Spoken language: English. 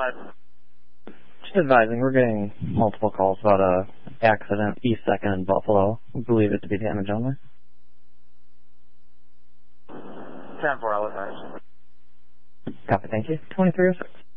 5. Just advising, we're getting multiple calls about a accident East 2nd in Buffalo. We believe it to be damage only. 10-4, I'll advise. Copy, thank you. 2306.